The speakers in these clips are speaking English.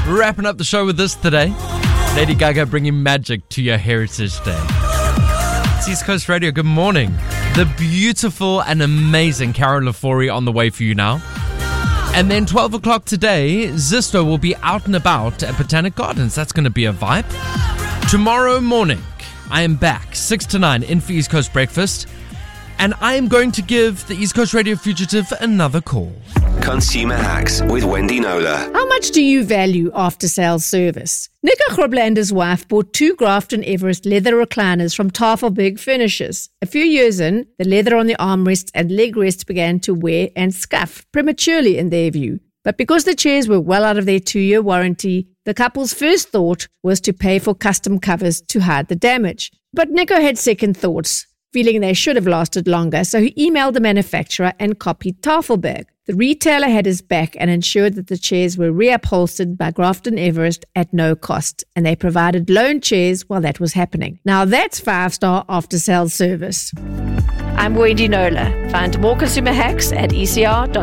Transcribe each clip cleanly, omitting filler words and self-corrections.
Wrapping up the show with this today. Lady Gaga bringing magic to your Heritage Day. It's East Coast Radio, good morning. The beautiful and amazing Carol Lafori on the way for you now. And then 12 o'clock today, Zisto will be out and about at Botanic Gardens. That's going to be a vibe. Tomorrow morning, I am back, 6 to 9, in for East Coast Breakfast. And I am going to give the East Coast Radio Fugitive another call. Consumer Hacks with Wendy Knowler. How much do you value after-sales service? Nico Groblander's wife bought 2 Grafton Everest leather recliners from Tafelberg Furnishers. A few years in, the leather on the armrests and leg rests began to wear and scuff prematurely in their view. But because the chairs were well out of their 2-year warranty, the couple's first thought was to pay for custom covers to hide the damage. But Nico had second thoughts, feeling they should have lasted longer, so he emailed the manufacturer and copied Tafelberg. The retailer had his back and ensured that the chairs were reupholstered by Grafton Everest at no cost, and they provided loan chairs while that was happening. Now that's 5-star after-sales service. I'm Wendy Knowler. Find more consumer hacks at ecr.co.za.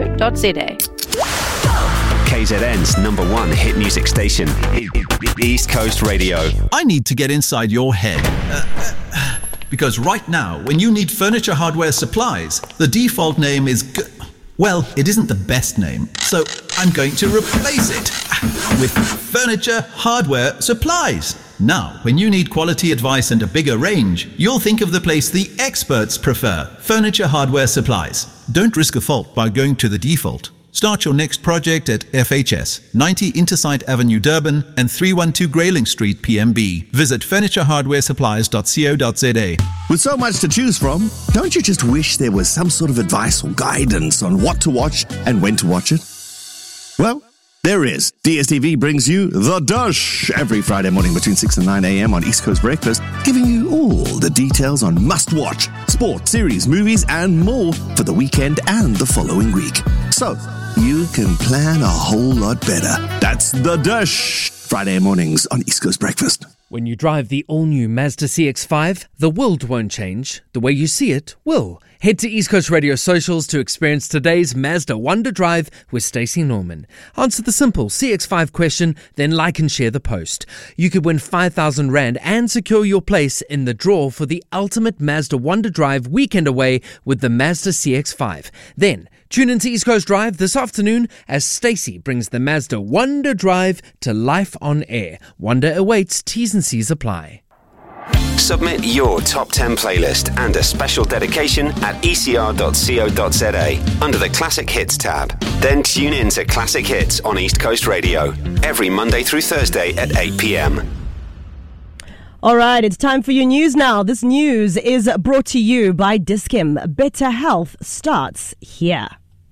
KZN's #1 hit music station, East Coast Radio. I need to get inside your head. Because right now, when you need furniture hardware supplies, the default name is well, it isn't the best name, so I'm going to replace it with Furniture Hardware Supplies. Now, when you need quality advice and a bigger range, you'll think of the place the experts prefer, Furniture Hardware Supplies. Don't risk a fault by going to the default. Start your next project at FHS, 90 Intersite Avenue, Durban, and 312 Grayling Street, PMB. Visit furnitureHardwareSupplies.co.za. With so much to choose from, don't you just wish there was some sort of advice or guidance on what to watch and when to watch it? Well, there is. DSTV brings you The Dush every Friday morning between 6 and 9 a.m. on East Coast Breakfast, giving you all the details on must-watch, sport, series, movies, and more for the weekend and the following week. So, you can plan a whole lot better. That's The Dush, Friday mornings on East Coast Breakfast. When you drive the all-new Mazda CX-5, the world won't change. The way you see it will. Head to East Coast Radio socials to experience today's Mazda Wonder Drive with Stacey Norman. Answer the simple CX-5 question, then like and share the post. You could win 5,000 Rand and secure your place in the draw for the ultimate Mazda Wonder Drive weekend away with the Mazda CX-5. Then, tune into East Coast Drive this afternoon as Stacey brings the Mazda Wonder Drive to life on air. Wonder awaits, T's and C's apply. Submit your top 10 playlist and a special dedication at ecr.co.za under the Classic Hits tab. Then tune in to Classic Hits on East Coast Radio every Monday through Thursday at 8 p.m. All right, it's time for your news now. This news is brought to you by Dis-Chem. Better health starts here.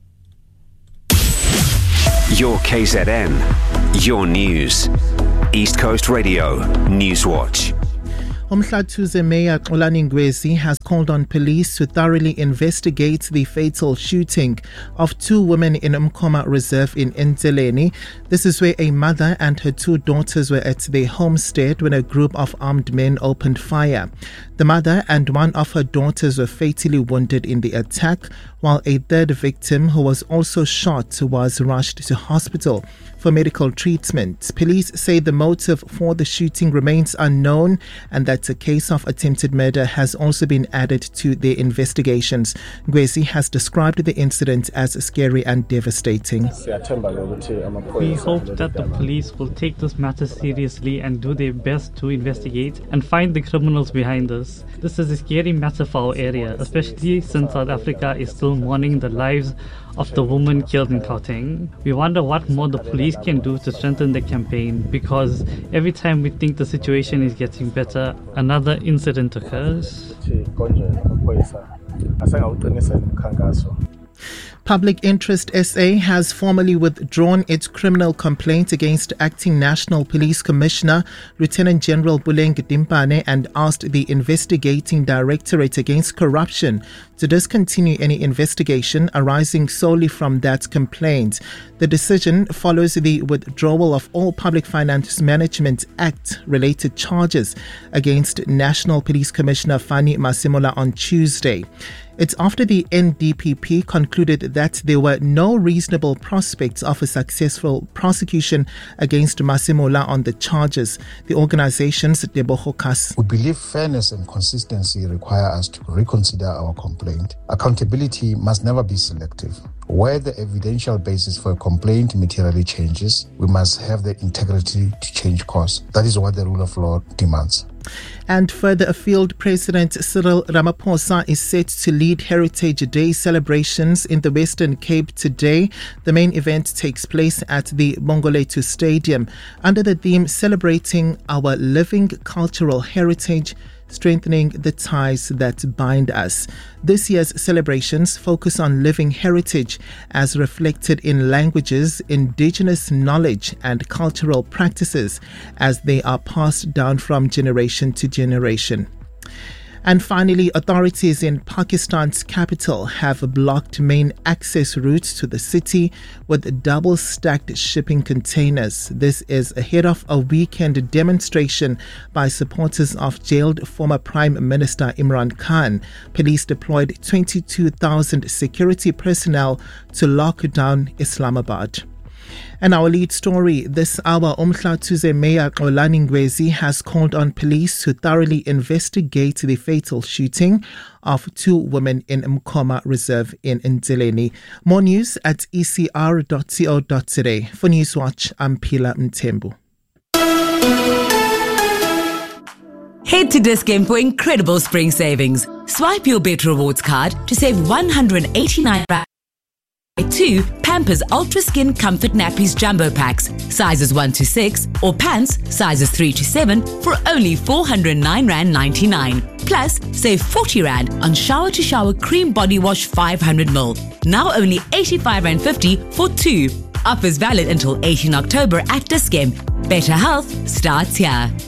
Your KZN, your news. East Coast Radio Newswatch. Umhlathuze Mayor Xolani Ngwesi has called on police to thoroughly investigate the fatal shooting of 2 women in Umkhoma Reserve in Nteleni. This is where a mother and her 2 daughters were at their homestead when a group of armed men opened fire. The mother and one of her daughters were fatally wounded in the attack, while a third victim, who was also shot, was rushed to hospital for medical treatment. Police say the motive for the shooting remains unknown and that a case of attempted murder has also been added to their investigations. Ngwesi has described the incident as scary and devastating. We hope that the police will take this matter seriously and do their best to investigate and find the criminals behind this. This is a scary matter for our area, especially since South Africa is still mourning the lives of the woman killed in Gauteng. We wonder what more the police can do to strengthen the campaign, because every time we think the situation is getting better, another incident occurs. Public Interest SA has formally withdrawn its criminal complaint against Acting National Police Commissioner Lieutenant General Buleng Dimpane and asked the Investigating Directorate Against Corruption to discontinue any investigation arising solely from that complaint. The decision follows the withdrawal of all Public Finance Management Act related charges against National Police Commissioner Fani Masemola on Tuesday. It's after the NDPP concluded that there were no reasonable prospects of a successful prosecution against Masemola on the charges. The organization's Deboho Kas. We believe fairness and consistency require us to reconsider our complaint. Accountability must never be selective. Where the evidential basis for a complaint materially changes, we must have the integrity to change course. That is what the rule of law demands. And further afield, President Cyril Ramaphosa is set to lead Heritage Day celebrations in the Western Cape today. The main event takes place at the Mongoletu Stadium under the theme Celebrating Our Living Cultural Heritage, Strengthening the Ties That Bind Us. This year's celebrations focus on living heritage as reflected in languages, indigenous knowledge and cultural practices as they are passed down from generation to generation. And finally, authorities in Pakistan's capital have blocked main access routes to the city with double-stacked shipping containers. This is ahead of a weekend demonstration by supporters of jailed former Prime Minister Imran Khan. Police deployed 22,000 security personnel to lock down Islamabad. And our lead story this hour, Umhlathuze Mayor Xolani Ngwezi has called on police to thoroughly investigate the fatal shooting of 2 women in Mkhoma Reserve in Nteleni. More news at ecr.co.za. For Newswatch, I'm Pila Mtembu. Head to Dis-Chem for incredible spring savings. Swipe your Bet Rewards card to save 189 Rand. 2 Pampers Ultra Skin Comfort Nappies Jumbo Packs, sizes 1 to 6, or pants, sizes 3 to 7, for only 409 Rand 99. Plus, save 40 Rand on Shower to Shower Cream Body Wash 500ml. Now only 85 Rand 50 for 2. Offers valid until 18 October at Dis-Chem. Better health starts here.